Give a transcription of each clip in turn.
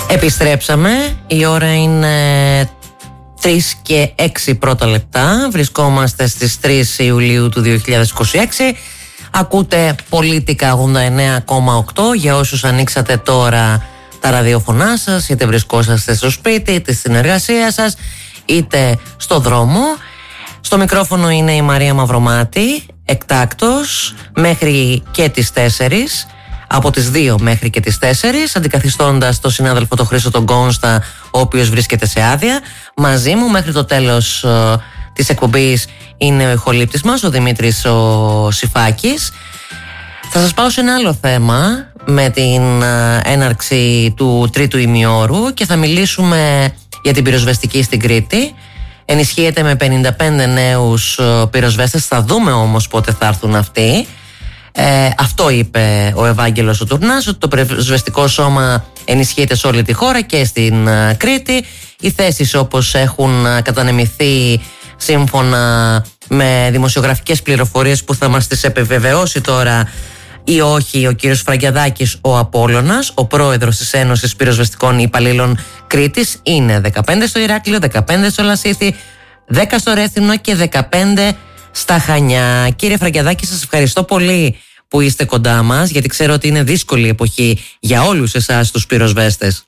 Επιστρέψαμε, η ώρα είναι 3 και 6 πρώτα λεπτά. Βρισκόμαστε στις 3 Ιουλίου του 2026. Ακούτε Πολίτικα 89,8. Για όσους ανοίξατε τώρα τα ραδιοφωνά σας, είτε βρισκόσαστε στο σπίτι, είτε στην εργασία σας, είτε στο δρόμο. Στο μικρόφωνο είναι η Μαρία Μαυρομάτη, εκτάκτος μέχρι και τις 4. Από τις 2 μέχρι και τις 4, αντικαθιστώντας τον συνάδελφο τον Χρήστο τον Κόνστα, ο οποίος βρίσκεται σε άδεια. Μαζί μου μέχρι το τέλος της εκπομπής είναι ο ηχολήπτης μας, ο Δημήτρης ο Σιφάκης. Θα σας πάω σε ένα άλλο θέμα με την έναρξη του τρίτου ημιώρου και θα μιλήσουμε για την πυροσβεστική στην Κρήτη. Ενισχύεται με 55 νέους πυροσβέστες, θα δούμε όμως πότε θα έρθουν αυτοί. Αυτό είπε ο Ευάγγελος ο Τουρνάς, ότι το πυροσβεστικό σώμα ενισχύεται σε όλη τη χώρα και στην Κρήτη. Οι θέσεις όπως έχουν κατανεμηθεί σύμφωνα με δημοσιογραφικές πληροφορίες που θα μας τις επιβεβαιώσει τώρα ή όχι ο κύριος Φραγκιαδάκης ο Απόλλωνας, ο πρόεδρος της Ένωσης Πυροσβεστικών Υπαλλήλων Κρήτης, είναι 15 στο Ηράκλειο, 15 στο Λασίθι, 10 στο Ρέθυμνο και 15 στα Χανιά. Κύριε Φραγκιαδάκη, σας ευχαριστώ πολύ που είστε κοντά μας, γιατί ξέρω ότι είναι δύσκολη εποχή για όλους εσάς τους πυροσβέστες.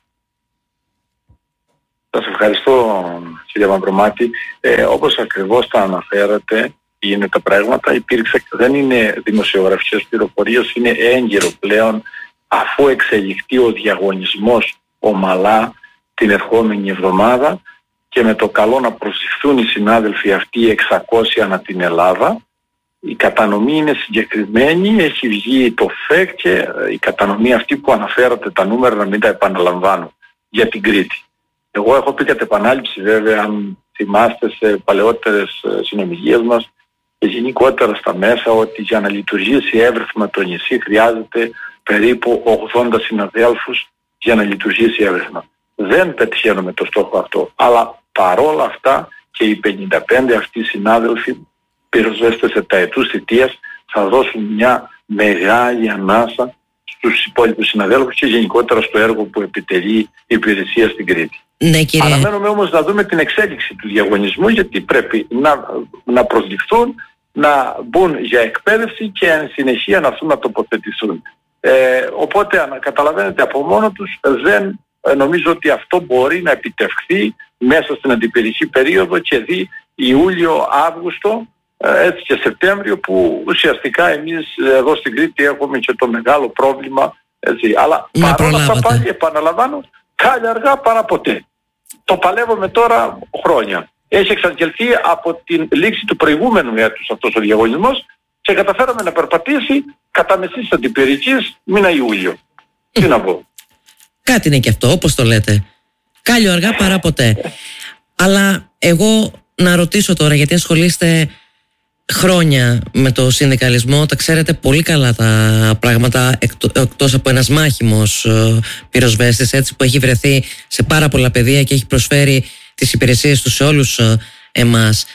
Σας ευχαριστώ, κύριε Μαυρομάτη. Όπως ακριβώς τα αναφέρατε, είναι τα πράγματα. Δεν είναι δημοσιογραφικές πληροφορίες, είναι έγκαιρο πλέον, αφού εξελιχθεί ο διαγωνισμός ομαλά την ερχόμενη εβδομάδα και με το καλό να προσηχθούν οι συνάδελφοι αυτοί 600 ανά την Ελλάδα. Η κατανομή είναι συγκεκριμένη, έχει βγει το ΦΕΚ και η κατανομή αυτή που αναφέρατε τα νούμερα, να μην τα επαναλαμβάνω, για την Κρήτη. Εγώ έχω πει κατ' επανάληψη, βέβαια, αν θυμάστε σε παλαιότερες συνομιλίες μας και γενικότερα στα μέσα, ότι για να λειτουργήσει εύρυθμα το νησί χρειάζεται περίπου 80 συναδέλφους για να λειτουργήσει εύρυθμα. Δεν πετυχαίνουμε το στόχο αυτό, αλλά παρόλα αυτά και οι 55 αυτοί συνάδελφοι πυροσβέστες εταετούς θητείας θα δώσουν μια μεγάλη ανάσα στους υπόλοιπους συναδέλφους και γενικότερα στο έργο που επιτελεί η υπηρεσία στην Κρήτη. Ναι, κύριε. Αναμένουμε όμως να δούμε την εξέλιξη του διαγωνισμού, γιατί πρέπει να προσληφθούν, να μπουν για εκπαίδευση και εν συνεχεία να έρθουν να τοποθετηθούν. Οπότε καταλαβαίνετε, από μόνο τους δεν νομίζω ότι αυτό μπορεί να επιτευχθεί μέσα στην αντιπυρική περίοδο και δει Ιούλιο-Αύγουστο, έτσι και Σεπτέμβριο, που ουσιαστικά εμείς εδώ στην Κρήτη έχουμε και το μεγάλο πρόβλημα, έτσι. Αλλά παρόλα αυτά πάλι επαναλαμβάνω, κάλλια αργά παρά ποτέ. Το παλεύουμε τώρα χρόνια. Έχει εξαγγελθεί από την λήξη του προηγούμενου έτους αυτός ο διαγωνισμός και καταφέραμε να περπατήσει κατά μεσής αντιπυρικής μήνα Ιούλιο. Τι να πω. Κάτι είναι και αυτό, όπως το λέτε. Κάλλιο αργά παρά ποτέ. Αλλά εγώ να ρωτήσω τώρα, γιατί ασχολείστε χρόνια με το συνδικαλισμό, τα ξέρετε πολύ καλά τα πράγματα, εκτός από ένας μάχημος πυροσβέστης, έτσι, που έχει βρεθεί σε πάρα πολλά πεδία και έχει προσφέρει τις υπηρεσίες του σε όλους εμάς.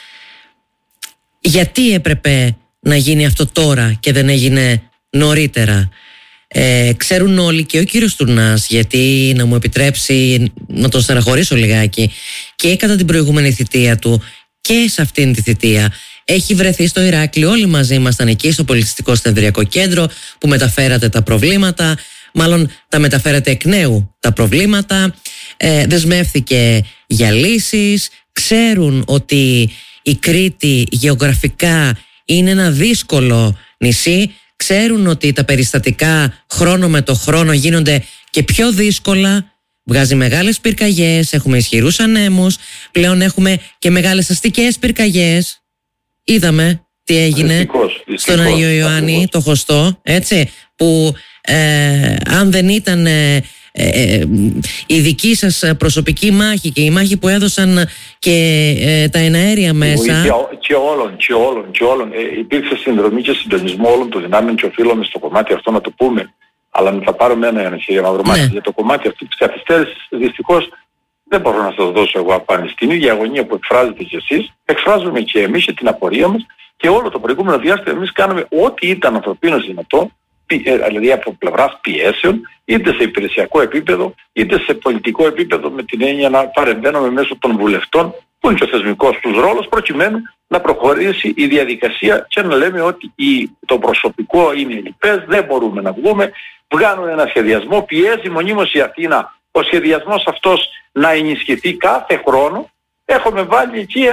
Γιατί έπρεπε να γίνει αυτό τώρα και δεν έγινε νωρίτερα? Ξέρουν όλοι, και ο κύριος Τουρνάς, γιατί να μου επιτρέψει να τον στεναχωρήσω λιγάκι, και κατά την προηγούμενη θητεία του και σε αυτήν τη θητεία έχει βρεθεί στο Ηράκλειο. Όλοι μαζί ήμασταν εκεί στο Πολιτιστικό Συνεδριακό Κέντρο που μεταφέρατε τα προβλήματα, μάλλον τα μεταφέρατε εκ νέου τα προβλήματα, δεσμεύθηκε για λύσεις. Ξέρουν ότι η Κρήτη γεωγραφικά είναι ένα δύσκολο νησί. Ξέρουν ότι τα περιστατικά χρόνο με το χρόνο γίνονται και πιο δύσκολα. Βγάζει μεγάλες πυρκαγιές, έχουμε ισχυρούς ανέμους, πλέον έχουμε και μεγάλες αστικές πυρκαγιές. Είδαμε τι έγινε στον Αγίο Ιωάννη, το Χωστό, έτσι, που αν δεν ήταν η δική σας προσωπική μάχη και η μάχη που έδωσαν και τα εναέρια μέσα. Και όλων. Υπήρξε συνδρομή και συντονισμό όλων των δυνάμεων και οφείλουμε στο κομμάτι αυτό να το πούμε. Αλλά θα πάρουμε ένα, κύριε Μαυρομάτη. Ναι. Για το κομμάτι αυτή της καθυστέρησης, δυστυχώς δεν μπορώ να σας δώσω εγώ απάντηση. Στην ίδια αγωνία που εκφράζετε κι εσείς, εκφράζουμε και εμείς και την απορία μας, και όλο το προηγούμενο διάστημα εμείς κάνουμε ό,τι ήταν ανθρωπίνως δυνατό δηλαδή από πλευράς πιέσεων, είτε σε υπηρεσιακό επίπεδο, είτε σε πολιτικό επίπεδο, με την έννοια να παρεμβαίνουμε μέσω των βουλευτών, που είναι και ο θεσμικός τους ρόλος, προκειμένου να προχωρήσει η διαδικασία και να λέμε ότι το προσωπικό είναι λοιπές, δεν μπορούμε να βγούμε, βγάλουν ένα σχεδιασμό, πιέζει μονίμως η Αθήνα ο σχεδιασμός αυτός να ενισχυθεί κάθε χρόνο. Έχουμε βάλει εκεί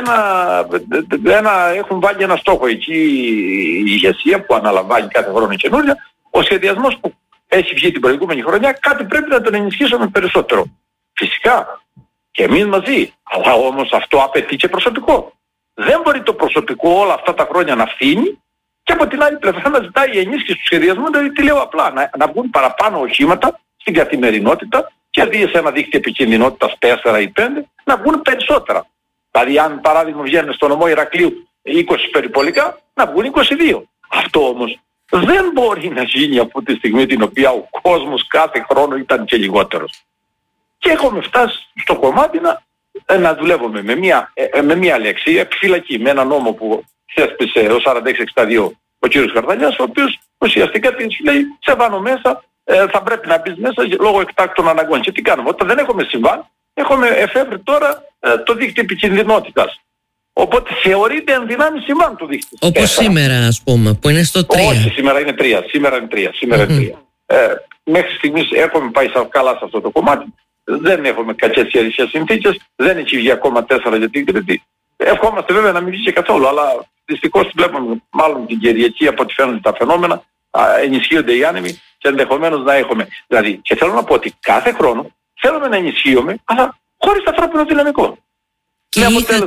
έχουν βάλει ένα στόχο εκεί η ηγεσία που αναλαμβάνει κάθε χρόνο καινούρια. Ο σχεδιασμός που έχει βγει την προηγούμενη χρονιά, κάτι πρέπει να τον ενισχύσουμε περισσότερο. Φυσικά και εμείς μαζί, αλλά όμως αυτό απαιτεί και προσωπικό. Δεν μπορεί το προσωπικό όλα αυτά τα χρόνια να φθήνει και από την άλλη πλευρά να ζητάει ενίσχυση του σχεδιασμού. Δηλαδή τι λέω απλά, να βγουν παραπάνω οχήματα στην καθημερινότητα και αντί σε ένα δίκτυο επικινδυνότητας 4 ή 5 να βγουν περισσότερα. Δηλαδή αν παράδειγμα βγαίνουν στο νομό Ηρακλείου 20 περιπολικά, να βγουν 22. Αυτό όμως δεν μπορεί να γίνει από τη στιγμή την οποία ο κόσμος κάθε χρόνο ήταν και λιγότερος. Και έχουμε φτάσει στο κομμάτι να δουλεύουμε με μία λέξη, επιφυλακή, με ένα νόμο που θέσπισε ο 4662 ο κύριος Χαρδαλιάς, ο οποίος ουσιαστικά της λέει σε βάνω μέσα, θα πρέπει να μπεις μέσα λόγω εκτάκτων αναγκών. Και τι κάνουμε, όταν δεν έχουμε συμβάν, έχουμε εφεύρει τώρα το δίκτυο επικινδυνότητας. Οπότε θεωρείται ενδυνάμει συμβάν το δίκτυο. Όπως σήμερα ας πούμε, που είναι στο 3. Όχι, σήμερα είναι 3. Σήμερα είναι 3. Μέχρι στιγμής έχουμε πάει καλά σε αυτό το κομμάτι. Δεν έχουμε κακές χειριστικές συνθήκες, δεν έχει βγει ακόμα 4 για την Κρήτη. Ευχόμαστε βέβαια να μην βγει και καθόλου, αλλά δυστυχώς βλέπουμε μάλλον την Κυριακή από ό,τι φαίνονται τα φαινόμενα, ενισχύονται οι άνεμοι και ενδεχομένως να έχουμε. Δηλαδή, και θέλω να πω ότι κάθε χρόνο θέλουμε να ενισχύουμε, αλλά χωρίς ανθρώπινο δυναμικό. Και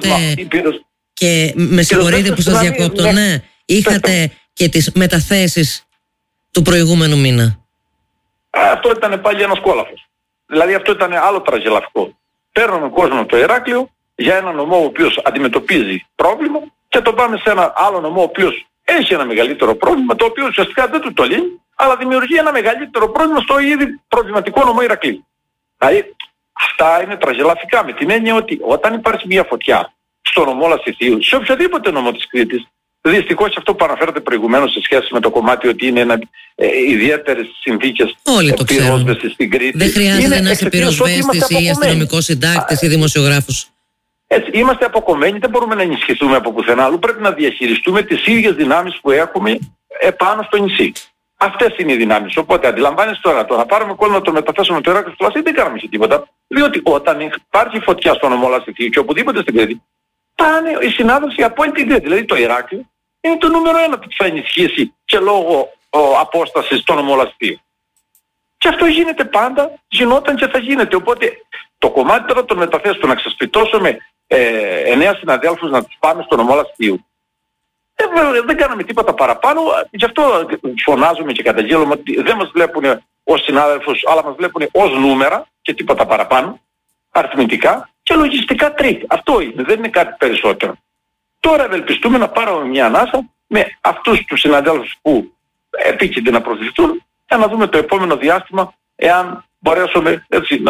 και με συγχωρείτε που σας διακόπτω, ναι, είχατε και τις μεταθέσεις του προηγούμενου μήνα. Αυτό ήταν πάλι ένας κόλαφος. Δηλαδή αυτό ήταν άλλο τραγελαφικό. Παίρνουμε κόσμο από το Ηράκλειο για ένα νομό ο οποίος αντιμετωπίζει πρόβλημα και τον πάμε σε ένα άλλο νομό ο οποίος έχει ένα μεγαλύτερο πρόβλημα, το οποίο ουσιαστικά δεν του το λύνει, αλλά δημιουργεί ένα μεγαλύτερο πρόβλημα στο ήδη προβληματικό νομό Ηρακλείου. Δηλαδή αυτά είναι τραγελαφικά με την έννοια ότι όταν υπάρχει μια φωτιά στο νομό Λασιθίου, σε οποιοδήποτε νομό της Κρήτης, δυστυχώς αυτό που αναφέρατε προηγουμένως σε σχέση με το κομμάτι ότι είναι ιδιαίτερες συνθήκες πυρόσβεσης στην Κρήτη. Δεν χρειάζεται να είσαι πυροσβέστης ή αστυνομικός συντάκτης ή δημοσιογράφος. Έτσι, είμαστε αποκομμένοι, δεν μπορούμε να ενισχυθούμε από πουθενά άλλου. Πρέπει να διαχειριστούμε τις ίδιες δυνάμεις που έχουμε επάνω στο νησί. Αυτές είναι οι δυνάμεις. Οπότε αντιλαμβάνεσαι τώρα, το να πάρουμε κόσμο να το μεταθέσουμε το Ηράκλειο στο Λασί, δεν κάνουμε και τίποτα. Διότι όταν υπάρχει φωτιά στο νομό Λασιθίου και οπουδήποτε στην Κρήτη, πάνε οι συνάδελφοι από την Κρήτη. Δηλαδή το Ηράκλειο είναι το νούμερο 1 που θα ενισχύσει και λόγω απόστασης στο νομό Λασιθίου. Και αυτό γίνεται πάντα, γινόταν και θα γίνεται. Οπότε το κομμάτι τώρα των μεταθέσεων, να ξεσπιτώσουμε 9 συναδέλφους να τους πάμε στο νομό Λασιθίου, δεν κάναμε τίποτα παραπάνω. Γι' αυτό φωνάζουμε και καταγγέλουμε ότι δεν μας βλέπουν ως συνάδελφους, αλλά μας βλέπουν ως νούμερα και τίποτα παραπάνω, αριθμητικά και λογιστικά τρίκ. Αυτό είναι, δεν είναι κάτι περισσότερο. Τώρα ευελπιστούμε να πάρουμε μια ανάσα με αυτούς τους συναδέλφους που επίκυνται να προσληφθούν για να δούμε το επόμενο διάστημα εάν μπορέσουμε έτσι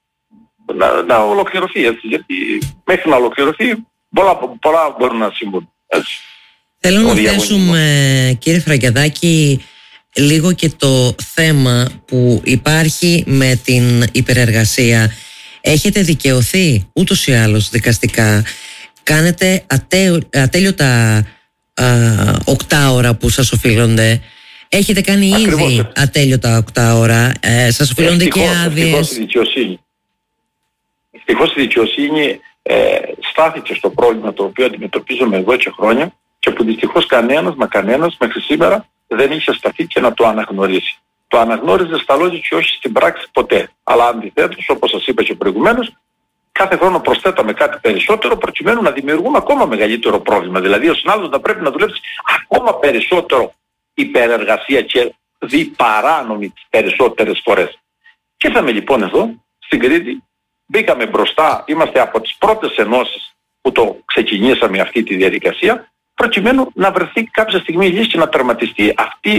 να ολοκληρωθεί. Έτσι, γιατί μέχρι να ολοκληρωθεί πολλά μπορούν να συμβούν. Έτσι. Θέλω να θέσουμε, κύριε Φραγκιαδάκη, λίγο και το θέμα που υπάρχει με την υπερεργασία. Έχετε δικαιωθεί ούτως ή άλλως δικαστικά. Κάνετε ατέλειωτα 8 ώρα που σας οφείλονται. Έχετε κάνει Ακριβώς. Ήδη ατέλειωτα 8 ώρα. Σας οφείλονται και άδειες. Ευτυχώς η δικαιοσύνη στάθηκε στο πρόβλημα το οποίο αντιμετωπίζουμε εδώ και χρόνια και που δυστυχώς κανένας μέχρι σήμερα δεν είχε σταθεί και να το αναγνωρίσει. Το αναγνώριζε στα λόγια και όχι στην πράξη ποτέ. Αλλά αντιθέτως, όπως σας είπα και προηγουμένως, κάθε χρόνο προσθέταμε κάτι περισσότερο προκειμένου να δημιουργούμε ακόμα μεγαλύτερο πρόβλημα. Δηλαδή ο συνάδελφος θα πρέπει να δουλέψει ακόμα περισσότερο υπερεργασία και δει παράνομη τις περισσότερες φορές. Και ήρθαμε λοιπόν εδώ στην Κρήτη, μπήκαμε μπροστά, είμαστε από τις πρώτες ενώσεις που το ξεκινήσαμε αυτή τη διαδικασία, προκειμένου να βρεθεί κάποια στιγμή λύση και να τερματιστεί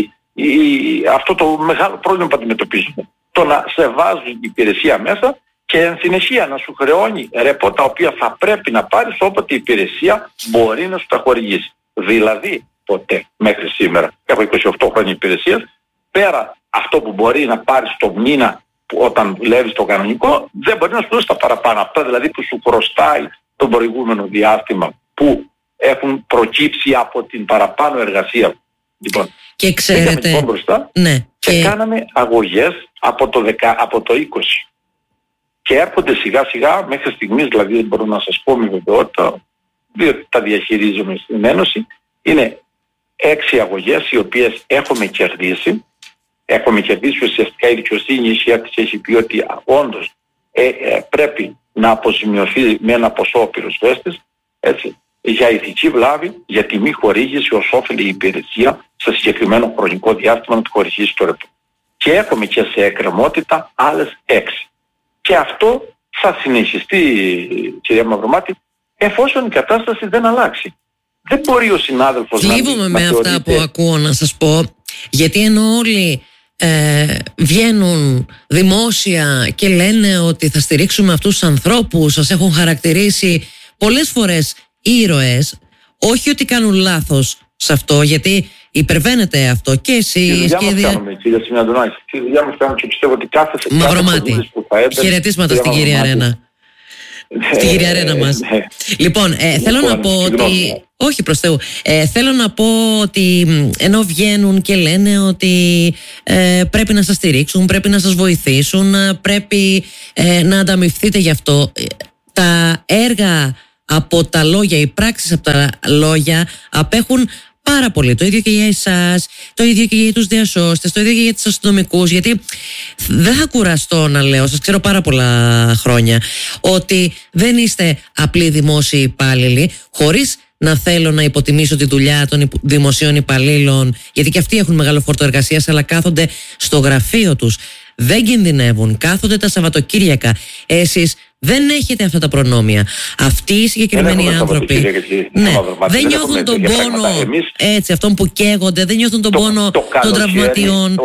αυτό το μεγάλο πρόβλημα που αντιμετωπίζουμε. Το να σε βάζουν η υπηρεσία μέσα και εν συνεχεία να σου χρεώνει ρεπό τα οποία θα πρέπει να πάρεις όποτε η υπηρεσία μπορεί να σου τα χορηγήσει. Δηλαδή, ποτέ μέχρι σήμερα, έχω 28 χρόνια υπηρεσίας, πέρα αυτό που μπορεί να πάρεις το μήνα όταν δουλεύεις το κανονικό, δεν μπορεί να σου δώσει τα παραπάνω. Αυτά δηλαδή που σου χρωστάει το προηγούμενο διάστημα, που έχουν προκύψει από την παραπάνω εργασία. Λοιπόν, και ξέρετε, λοιπόν μπροστά, ναι, και κάναμε αγωγές από το 20. Και έρχονται σιγά σιγά μέχρι στιγμής, δηλαδή δεν μπορώ να σας πω με βεβαιότητα, διότι τα διαχειρίζομαι στην Ένωση, είναι 6 αγωγές οι οποίες έχουμε κερδίσει. Έχουμε κερδίσει ουσιαστικά η δικαιοσύνη έχει πει ότι όντως πρέπει να αποζημιωθεί με ένα ποσό ο πυροσβέστης, έτσι, για ηθική βλάβη, για τη μη χορήγηση ως όφελη υπηρεσία σε συγκεκριμένο χρονικό διάστημα να του χορηγήσει το ρεπό. Και έχουμε και σε εκκρεμότητα άλλες 6. Και αυτό θα συνεχιστεί, κυρία Μαυρομάτη, εφόσον η κατάσταση δεν αλλάξει. Δεν μπορεί ο συνάδελφος Θλίβομαι με αυτά που ακούω, να σας πω, γιατί ενώ όλοι βγαίνουν δημόσια και λένε ότι θα στηρίξουμε αυτούς τους ανθρώπους, σας έχουν χαρακτηρίσει πολλές φορές ήρωες, όχι ότι κάνουν λάθος σε αυτό, γιατί υπερβαίνετε αυτό και εσείς και κύριε Σιμιαντονάκη, τη δουλειά μας κάνουμε και πιστεύω ότι κάθε Μαυρομάτη, χαιρετίσματα στην κυρία Ρένα. Στην κυρία Ρένα μας. Λοιπόν, θέλω να πω ότι... Όχι προς Θεού. Θέλω να πω ότι ενώ βγαίνουν και λένε ότι πρέπει να σας στηρίξουν, πρέπει να σας βοηθήσουν, πρέπει να ανταμοιφθείτε γι' αυτό, τα έργα από τα λόγια, οι πράξεις από τα λόγια απέχουν πάρα πολύ. Το ίδιο και για εσάς, το ίδιο και για τους διασώστες, το ίδιο και για τους αστυνομικούς, γιατί δεν θα κουραστώ να λέω, σας ξέρω πάρα πολλά χρόνια, ότι δεν είστε απλοί δημόσιοι υπάλληλοι, χωρίς να θέλω να υποτιμήσω τη δουλειά των δημοσίων υπαλλήλων, γιατί και αυτοί έχουν μεγάλο φόρτο εργασίας, αλλά κάθονται στο γραφείο τους, δεν κινδυνεύουν, κάθονται τα Σαββατοκύριακα. Εσείς δεν έχετε αυτά τα προνόμια. Αυτοί οι συγκεκριμένοι άνθρωποι δεν νιώθουν τον πόνο έτσι, αυτών που καίγονται, δεν νιώθουν τον πόνο των τραυματιών.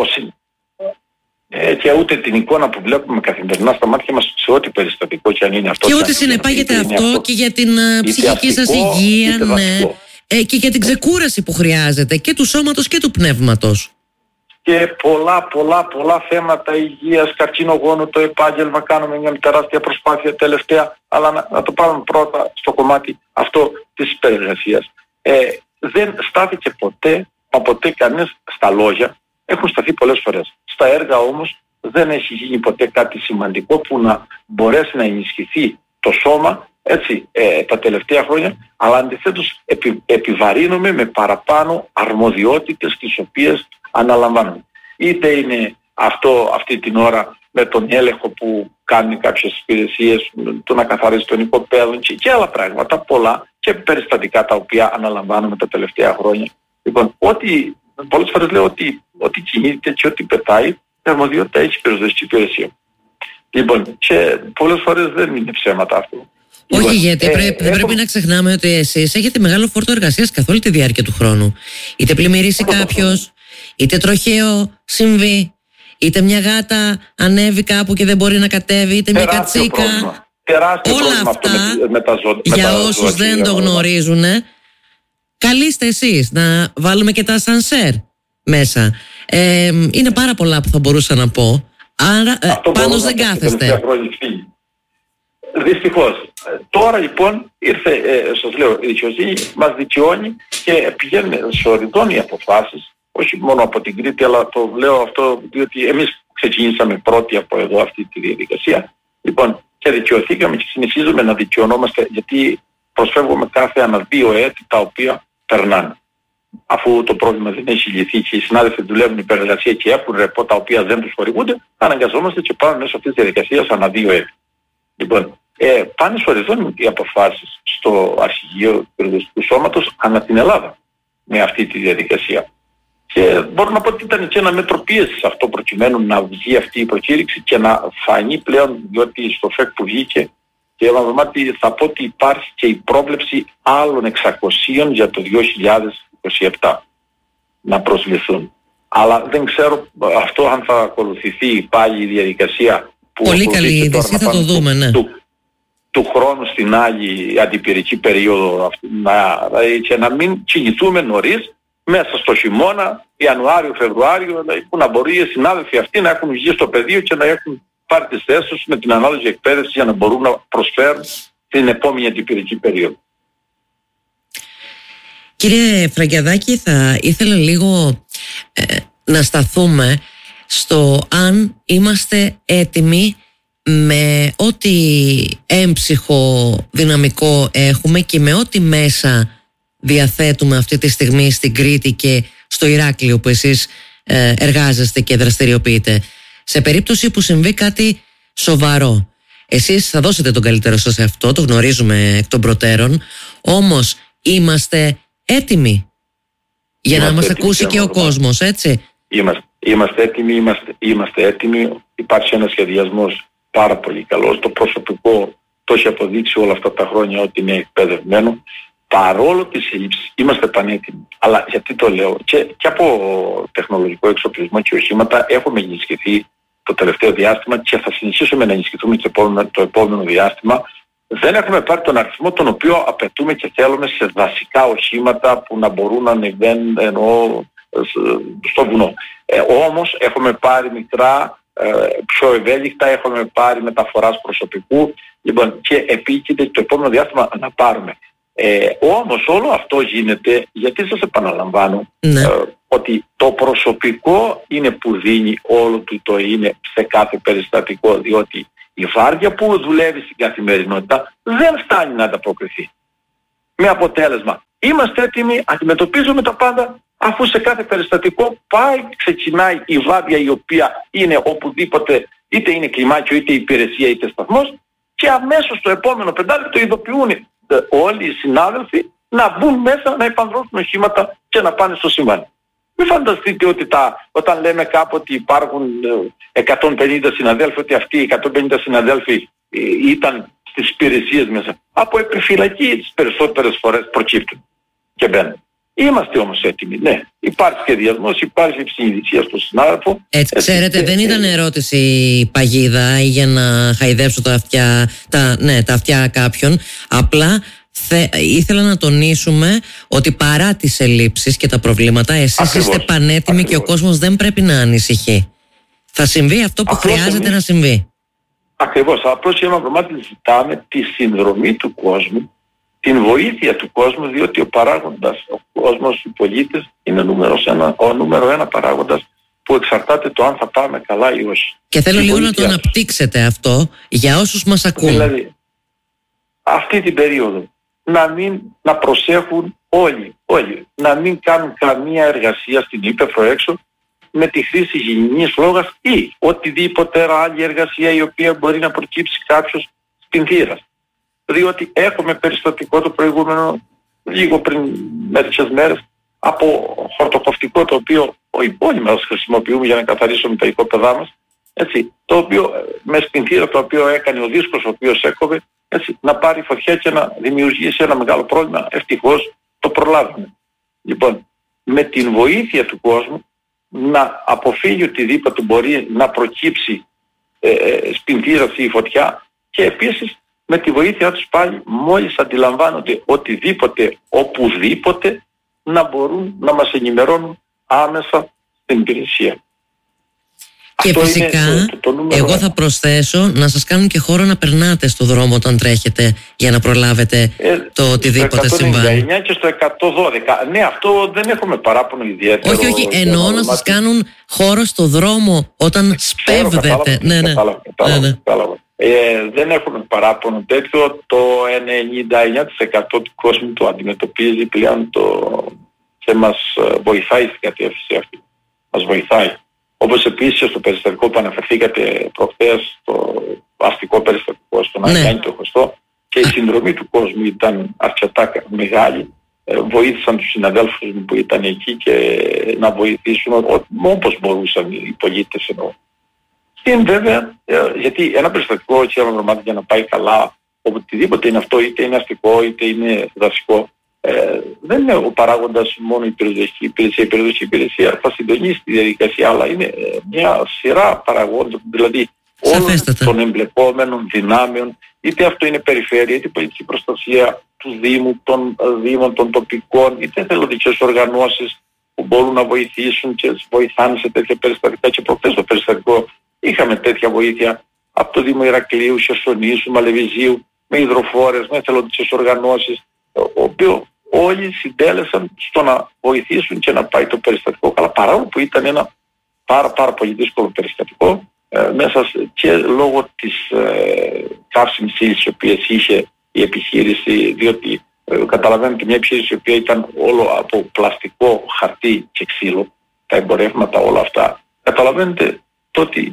Και ούτε την εικόνα που βλέπουμε καθημερινά στα μάτια μας σε ό,τι περιστατικό και αν είναι αυτό. Και ό,τι συνεπάγεται αυτό και για την ψυχική σας υγεία, και για την ξεκούραση που χρειάζεται και του σώματος και του πνεύματος. Και πολλά θέματα υγείας, καρκινογόνου, το επάγγελμα, κάνουμε μια τεράστια προσπάθεια τελευταία, αλλά να το πάρουμε πρώτα στο κομμάτι αυτό της υπεργασίας. Δεν στάθηκε ποτέ κανείς στα λόγια, έχουν σταθεί πολλές φορές. Στα έργα όμως δεν έχει γίνει ποτέ κάτι σημαντικό που να μπορέσει να ενισχυθεί το σώμα, έτσι, τα τελευταία χρόνια, αλλά αντιθέτως επιβαρύνουμε με παραπάνω αρμοδιότητες τις οποίες αναλαμβάνουμε. Είτε είναι αυτή την ώρα με τον έλεγχο που κάνει κάποιες υπηρεσίες, το να καθαρίζει τον οικοπαίδο και άλλα πράγματα, πολλά και περιστατικά τα οποία αναλαμβάνουμε τα τελευταία χρόνια. Λοιπόν, πολλές φορές λέω ότι κινείται και ότι πετάει, η αρμοδιότητα έχει πυροσβεστική υπηρεσία. Λοιπόν, και πολλές φορές δεν είναι ψέματα αυτό. Όχι, γιατί πρέπει να ξεχνάμε ότι εσείς έχετε μεγάλο φόρτο εργασίας καθ' όλη τη διάρκεια του χρόνου. Είτε πλημμυρίσει κάποιος, είτε τροχαίο συμβεί, είτε μια γάτα ανέβει κάπου και δεν μπορεί να κατέβει, είτε μια κατσίκα. Όλα αυτά, για όσους δεν το γνωρίζουν, καλείστε εσείς να βάλουμε και τα ασανσέρ μέσα. Είναι πάρα πολλά που θα μπορούσα να πω. Άρα πάντως δεν κάθεστε. Δυστυχώς. Τώρα λοιπόν ήρθε, σας λέω, η δικαιοσύνη μας δικαιώνει και πηγαίνουν σε οριδόνοι αποφάσεις, όχι μόνο από την Κρήτη, αλλά το λέω αυτό διότι εμείς ξεκινήσαμε πρώτοι από εδώ αυτή τη διαδικασία. Λοιπόν, και δικαιωθήκαμε και συνεχίζουμε να δικαιωνόμαστε, γιατί προσφεύγουμε κάθε ανά 2 έτη τα οποία περνάνε. Αφού το πρόβλημα δεν έχει λυθεί και οι συνάδελφοι δουλεύουν υπεργασία και έχουν ρεπό τα οποία δεν τους χορηγούνται, αναγκαζόμαστε και πάμε μέσω αυτής της διαδικασίας ανά 2 έτη. Λοιπόν, πάνε στο οριζόνιο οι αποφάσεις στο αρχηγείο του Πυροσβεστικού Σώματος ανά την Ελλάδα με αυτή τη διαδικασία. Και μπορώ να πω ότι ήταν και ένα μέτρο πίεσης αυτό προκειμένου να βγει αυτή η προκήρυξη και να φανεί πλέον, διότι στο ΦΕΚ που βγήκε, και θα πω ότι υπάρχει και η πρόβλεψη άλλων 600 για το 2027 να προσληφθούν. Αλλά δεν ξέρω αυτό αν θα ακολουθηθεί πάλι η διαδικασία που πολύ καλή είδηση, θα το δούμε, ναι. Του χρόνου στην άλλη αντιπυρική περίοδο και να μην κινηθούμε νωρίς μέσα στο χειμώνα, Ιανουάριο, Φεβρουάριο, δηλαδή, που να μπορεί οι συνάδελφοι αυτοί να έχουν βγει στο πεδίο και να έχουν πάρει τις θέσεις τους με την ανάλογη εκπαίδευση για να μπορούν να προσφέρουν την επόμενη αντιπυρική περίοδο. Κύριε Φραγκιαδάκη, θα ήθελα λίγο να σταθούμε στο αν είμαστε έτοιμοι με ό,τι έμψυχο δυναμικό έχουμε και με ό,τι μέσα διαθέτουμε αυτή τη στιγμή στην Κρήτη και στο Ηράκλειο που εσείς εργάζεστε και δραστηριοποιείτε. Σε περίπτωση που συμβεί κάτι σοβαρό, εσείς θα δώσετε τον καλύτερο σας σε αυτό, το γνωρίζουμε εκ των προτέρων, όμως είμαστε έτοιμοι για να μας ακούσει και ο κόσμος, έτσι? Είμαστε έτοιμοι. Υπάρχει ένας σχεδιασμός πάρα πολύ καλός. Το προσωπικό το έχει αποδείξει όλα αυτά τα χρόνια ότι είναι εκπαιδευμένο. Παρόλο τις ελλείψεις είμαστε πανέτοιμοι. Αλλά γιατί το λέω? Και από τεχνολογικό εξοπλισμό και οχήματα έχουμε ενισχυθεί το τελευταίο διάστημα και θα συνεχίσουμε να ενισχυθούμε το επόμενο διάστημα. Δεν έχουμε πάρει τον αριθμό τον οποίο απαιτούμε και θέλουμε σε δασικά οχήματα που να μπορούν να ανεβαίνουν στο βουνό. Όμως έχουμε πάρει μικρά, πιο ευέλικτα, έχουμε πάρει μεταφοράς προσωπικού, λοιπόν, και επίκειται το επόμενο διάστημα να πάρουμε. Όμως όλο αυτό γίνεται γιατί σας επαναλαμβάνω ότι το προσωπικό είναι που δίνει όλο του το είναι σε κάθε περιστατικό, διότι η βάρδια που δουλεύει στην καθημερινότητα δεν φτάνει να ανταποκριθεί. Με αποτέλεσμα, είμαστε έτοιμοι, αντιμετωπίζουμε τα πάντα, αφού σε κάθε περιστατικό ξεκινάει η βάρδια η οποία είναι οπουδήποτε, είτε είναι κλιμάκιο, είτε υπηρεσία, είτε σταθμός, και αμέσως το επόμενο πεντάλεπτο ειδοποιούν όλοι οι συνάδελφοι να μπουν μέσα, να επανδρώσουν οχήματα και να πάνε στο συμβάν. Μην φανταστείτε ότι όταν λέμε κάπου ότι υπάρχουν 150 συναδέλφοι, ότι αυτοί οι 150 συναδέλφοι ήταν στις υπηρεσίες μέσα. Από επιφυλακή τις περισσότερες φορές προκύπτουν και μπαίνουν. Είμαστε όμως έτοιμοι, ναι. Υπάρχει σχεδιασμός, υπάρχει συνειδησία στο συνάδελφο. Έτσι, ξέρετε, δεν ήταν ερώτηση παγίδα ή για να χαϊδέψω τα αυτιά κάποιον. Απλά ήθελα να τονίσουμε ότι παρά τις ελλείψεις και τα προβλήματα, εσείς είστε πανέτοιμοι και ο κόσμος δεν πρέπει να ανησυχεί. Θα συμβεί αυτό που χρειάζεται να συμβεί. Ακριβώς. Απλώς ζητάμε τη συνδρομή του κόσμου, την βοήθεια του κόσμου, διότι ο παράγοντας, ο κόσμος, οι πολίτες είναι ο νούμερο ένα παράγοντας που εξαρτάται το αν θα πάμε καλά ή όχι. Και θέλω λίγο να το αναπτύξετε αυτό για όσους μας ακούν. Δηλαδή, αυτή την περίοδο να προσέχουν όλοι, να μην κάνουν καμία εργασία στην ύπαιθρο έξω με τη χρήση γυηνής λόγας ή οτιδήποτε άλλη εργασία η οποία μπορεί να προκύψει κάποιος στην θύρα. Διότι έχουμε περιστατικό το προηγούμενο, λίγο πριν μερικές μέρες, από χορτοκοφτικό το οποίο όλοι μας χρησιμοποιούμε για να καθαρίσουμε τα οικόπεδά μας, έτσι, το οποίο με σπινθήρα το οποίο έκανε ο δίσκος ο οποίος έκοβε, έτσι, να πάρει φωτιά και να δημιουργήσει ένα μεγάλο πρόβλημα. Ευτυχώς το προλάβουμε. Λοιπόν, με την βοήθεια του κόσμου να αποφύγει οτιδήποτε μπορεί να προκύψει σπινθήρα ή φωτιά, και επίσης με τη βοήθεια τους πάλι, μόλις αντιλαμβάνονται οτιδήποτε, οπουδήποτε, να μπορούν να μας ενημερώνουν άμεσα στην υπηρεσία. Και αυτό φυσικά εγώ θα προσθέσω να σας κάνουν και χώρο να περνάτε στο δρόμο όταν τρέχετε για να προλάβετε το οτιδήποτε συμβαίνει. Στο 199 και στο 112. Ναι, αυτό δεν έχουμε παράπονο ιδιαίτερο. Όχι, εννοώ να σας κάνουν χώρο στο δρόμο όταν σπέβδετε. Κατάλαβα. Δεν έχουμε παράπονο τέτοιο. Το 99% του κόσμου το αντιμετωπίζει πλέον και μας βοηθάει στην κατεύθυνση αυτή. Μας βοηθάει. Όπως επίσης στο περιστατικό που αναφερθήκατε προχθές, το αστικό περιστατικό στον Αγιάννη το Χωστό, και η συνδρομή του κόσμου ήταν αρκετά μεγάλη. Βοήθησαν τους συναδέλφους μου που ήταν εκεί και να βοηθήσουν όπως μπορούσαν οι πολίτες εννοώ. Και βέβαια, γιατί ένα περιστατικό για να πάει καλά, οτιδήποτε είναι αυτό, είτε είναι αστικό είτε είναι δασικό, δεν είναι ο παράγοντας μόνο η περιοδική υπηρεσία. Η περιοδική υπηρεσία θα συντονίσει τη διαδικασία, αλλά είναι μια σειρά παραγόντων, δηλαδή όλων των εμπλεκόμενων δυνάμεων, είτε αυτό είναι περιφέρεια, είτε πολιτική προστασία του Δήμου, των Δήμων, των τοπικών, είτε εθελοντικές οργανώσεις, που μπορούν να βοηθήσουν και βοηθάνε σε τέτοια περιστατικά. Και προχθές το περιστατικό είχαμε τέτοια βοήθεια από το Δήμο Ηρακλείου, Χερσονήσου, Μαλεβιζίου, με υδροφόρες, με εθελοντικές οργανώσεις, ο οποίο όλοι συντέλεσαν στο να βοηθήσουν και να πάει το περιστατικό καλά, παρόλο που ήταν ένα πάρα πολύ δύσκολο περιστατικό, και λόγω της καύσιμης ύλης η οποία είχε η επιχείρηση, διότι καταλαβαίνετε μια επιχείρηση η οποία ήταν όλο από πλαστικό, χαρτί και ξύλο, τα εμπορεύματα όλα αυτά, καταλαβαίνετε τότε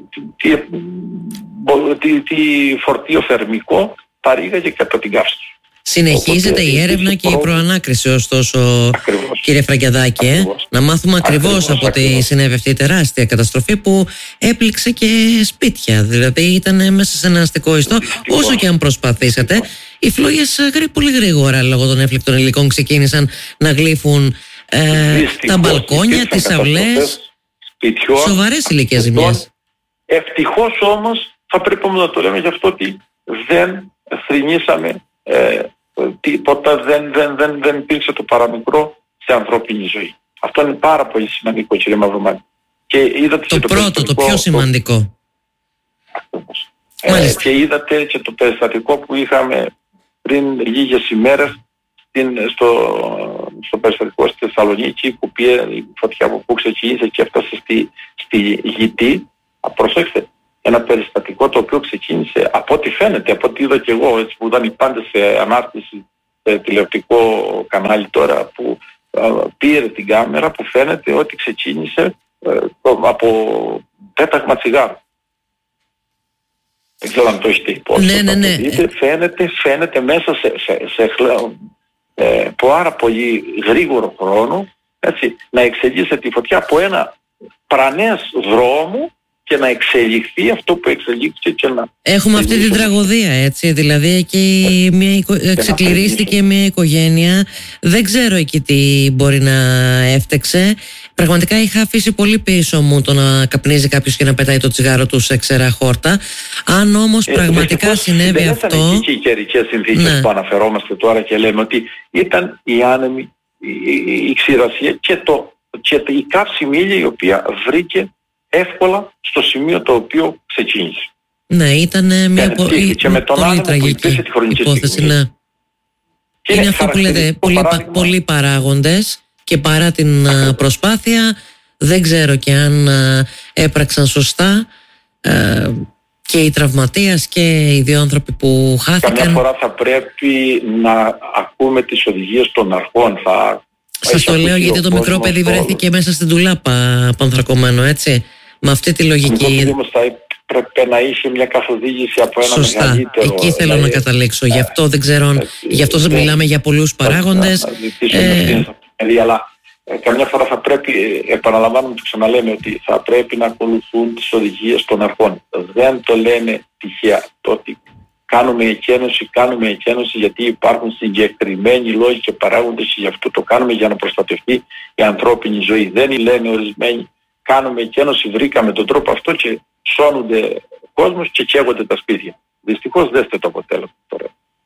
τι φορτίο θερμικό παρήγαγε κατά την καύση του. Συνεχίζεται η έρευνα και η προανάκριση, ωστόσο, κύριε Φραγκιαδάκη, να μάθουμε ακριβώς από τι συνέβη αυτή η τεράστια καταστροφή που έπληξε και σπίτια. Δηλαδή ήταν μέσα σε ένα αστικό ιστό. Όσο και αν προσπαθήσατε, οι φλόγες πολύ γρήγορα λόγω των έφλεκτων υλικών ξεκίνησαν να γλύφουν τα μπαλκόνια, τις αυλές. Σοβαρές ηλικές ζημιές. Ευτυχώς όμως θα πρέπει να το λέμε γι' αυτό ότι δεν θρηνήσαμε τίποτα, δεν υπήρξε το παραμικρό σε ανθρώπινη ζωή. Αυτό είναι πάρα πολύ σημαντικό, κύριε Μαυρομάτη. Και είδατε το πρώτο, το πιο σημαντικό. Και είδατε και το περιστατικό που είχαμε πριν λίγες ημέρες στο περιστατικό στη Θεσσαλονίκη, που πήγε η φωτιά που ξεκίνησε και έφτασε στη Γητή. Προσέξτε, ένα περιστατικό το οποίο ξεκίνησε από ό,τι φαίνεται, από ό,τι είδα και εγώ, έτσι, που ήταν οι πάντες σε ανάρτηση σε τηλεοπτικό κανάλι τώρα, που πήρε την κάμερα, που φαίνεται ότι ξεκίνησε από πέταγμα τσιγάρου. Δεν ξέρω αν το έχετε υπόψη. Ναι. Φαίνεται μέσα σε πάρα πολύ γρήγορο χρόνο, έτσι, να εξελίσσεται η φωτιά από ένα πρανές δρόμο και να εξελιχθεί αυτό που εξελίχθηκε και να... Έχουμε αυτή την τραγωδία, έτσι, δηλαδή εκεί ξεκληρίστηκε μια οικογένεια, δεν ξέρω εκεί τι μπορεί να έφτεξε. Πραγματικά είχα αφήσει πολύ πίσω μου το να καπνίζει κάποιος και να πετάει το τσιγάρο του σε ξερά χόρτα. Αν όμως πραγματικά συνέβη αυτό... Δεν ήταν εκεί οι καιρικές συνθήκες που αναφερόμαστε τώρα και λέμε ότι ήταν η άνεμη, η ξηρασία και η καύσιμη ύλη η οποία βρήκε εύκολα στο σημείο το οποίο ξεκίνησε. Ναι, ήταν μια πολύ τραγική υπόθεση. Ναι. Είναι αυτό που λέτε, πολλοί παράγοντες, και παρά την προσπάθεια δεν ξέρω και αν έπραξαν σωστά και οι τραυματίες και οι δύο άνθρωποι που χάθηκαν. Καμιά φορά θα πρέπει να ακούμε τις οδηγίες των αρχών. Σας το λέω γιατί το μικρό παιδί βρέθηκε μέσα στην τουλάπα πανθρακωμένο, έτσι, με αυτή τη λογική. Όμως θα πρέπει να είχε μια καθοδήγηση από ένα μεγαλύτερο. Εκεί θέλω να καταλήξω. Γι' αυτό δεν ξέρω, γι' αυτό μιλάμε για πολλούς παράγοντες. Αλλά καμιά φορά θα πρέπει, επαναλαμβάνουμε, το ξαναλέμε, ότι θα πρέπει να ακολουθούν τις οδηγίες των αρχών. Δεν το λένε τυχαία. Το ότι κάνουμε εκένωση γιατί υπάρχουν συγκεκριμένοι λόγοι και παράγοντες και γι' αυτό το κάνουμε, για να προστατευτεί η ανθρώπινη ζωή. Δεν λένε ορισμένοι κάνουμε εκένωση, βρήκαμε τον τρόπο αυτό και σώνονται κόσμος και καίγονται τα σπίτια. Δυστυχώς δέστε το αποτέλεσμα τώρα.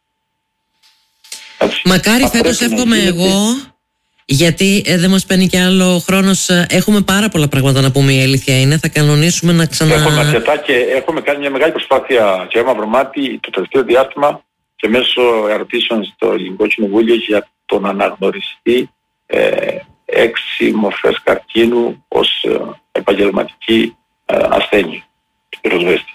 Μακάρι φέτος, εύχομαι εγώ, γιατί δεν μας παίρνει και άλλο χρόνος. Έχουμε πάρα πολλά πράγματα να πούμε, η αλήθεια είναι. Θα κανονίσουμε να Έχουμε αρκετά και έχουμε κάνει μια μεγάλη προσπάθεια, κύριε Μαυρομάτη, το τελευταίο διάστημα και μέσω ερωτήσεων στο Ελληνικό Κοινοβούλιο για τον αναγνωριστή 6 μορφές καρκίνου ως επαγγελματική ασθένεια του πυροσβέστη.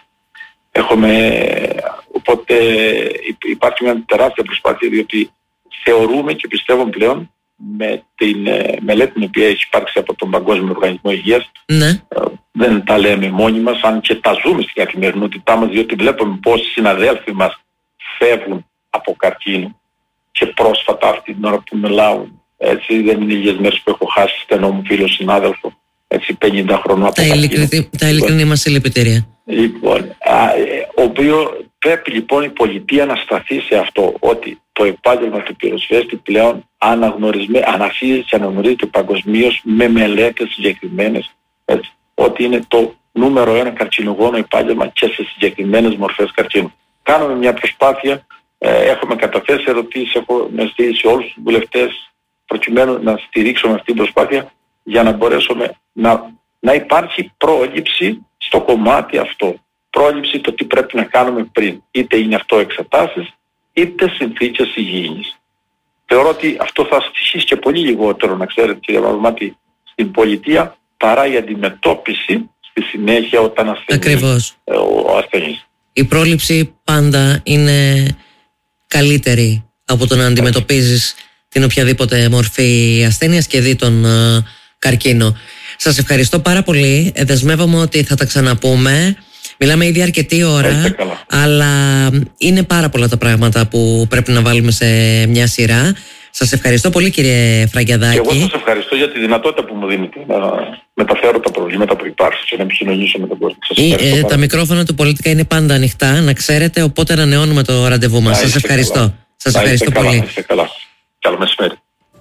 Οπότε υπάρχει μια τεράστια προσπάθεια, διότι θεωρούμε και πιστεύω πλέον με την μελέτη την οποία έχει υπάρξει από τον Παγκόσμιο Οργανισμό Υγείας, δεν τα λέμε μόνοι μας, αν και τα ζούμε στην καθημερινότητά μας, διότι βλέπουμε πόσοι συναδέλφοι μας φεύγουν από καρκίνο και πρόσφατα αυτή την ώρα που μιλάω, έτσι, δεν είναι λίγες μέρες που έχω χάσει στενό μου φίλο συνάδελφο, έτσι, 50 χρονών από καρκίνο. Τα ειλικρινή μας συλληπιτήρια. Λοιπόν, ο οποίο πρέπει λοιπόν η πολιτεία να σταθεί σε αυτό, ότι το επάγγελμα του πυροσβέστη πλέον αναγνωρίζεται και αναγνωρίζεται παγκοσμίως με μελέτες συγκεκριμένες, έτσι, ότι είναι το νούμερο 1 καρκινογόνο επάγγελμα και σε συγκεκριμένες μορφές καρκίνου. Κάνουμε μια προσπάθεια, έχουμε καταθέσει ερωτήσεις, έχουμε στείλει σε όλους τους βουλευτές προκειμένου να στηρίξουμε αυτή την προσπάθεια για να μπορέσουμε να υπάρχει πρόληψη στο κομμάτι αυτό. Πρόληψη το τι πρέπει να κάνουμε πριν. Είτε είναι αυτό εξετάσεις, είτε συνθήκες υγιεινής. Θεωρώ ότι αυτό θα στοιχήσει και πολύ λιγότερο, να ξέρετε κύριε Μαυρομάτη, στην πολιτεία παρά η αντιμετώπιση στη συνέχεια όταν ασθενεί ο ασθενής. Η πρόληψη πάντα είναι καλύτερη από το να αντιμετωπίζεις την οποιαδήποτε μορφή ασθένειας και δει τον καρκίνο. Σας ευχαριστώ πάρα πολύ. Δεσμεύομαι ότι θα τα ξαναπούμε. Μιλάμε ήδη αρκετή ώρα, αλλά είναι πάρα πολλά τα πράγματα που πρέπει να βάλουμε σε μια σειρά. Σας ευχαριστώ πολύ κύριε Φραγκιαδάκη. Και εγώ σας ευχαριστώ για τη δυνατότητα που μου δίνετε να μεταφέρω τα προβλήματα που υπάρχουν και να επικοινωνήσω με τον κόσμο. Τα μικρόφωνα του Πολίτικα είναι πάντα ανοιχτά, να ξέρετε, οπότε ανανεώνουμε το ραντεβού μας. Σας ευχαριστώ. Σας ευχαριστώ πολύ. Είστε καλά. Καλό μεσημέρι.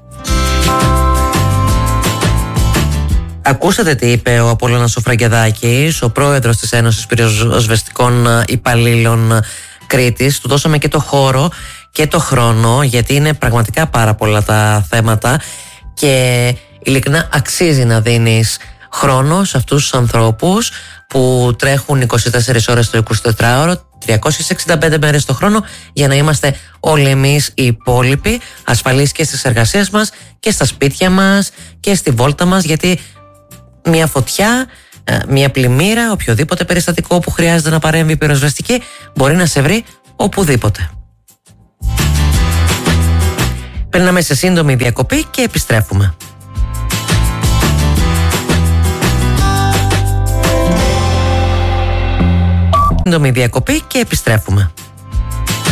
Ακούσατε τι είπε ο Απόλλωνας ο Φραγκιαδάκης, ο πρόεδρος της Ένωσης Πυροσβεστικών Υπαλλήλων Κρήτης. Του δώσαμε και το χώρο και το χρόνο, γιατί είναι πραγματικά πάρα πολλά τα θέματα και ειλικρινά αξίζει να δίνεις χρόνο σε αυτούς τους ανθρώπους που τρέχουν 24 ώρες το 24ωρο, 365 μέρες το χρόνο, για να είμαστε όλοι εμείς οι υπόλοιποι ασφαλείς και στις εργασίες μας και στα σπίτια μας και στη βόλτα μας, γιατί μια φωτιά, μια πλημμύρα, οποιοδήποτε περιστατικό που χρειάζεται να παρέμβει η πυροσβεστική μπορεί να σε βρει οπουδήποτε. Περνάμε σε σύντομη διακοπή και επιστρέφουμε. Σύντομη διακοπή και επιστρέφουμε.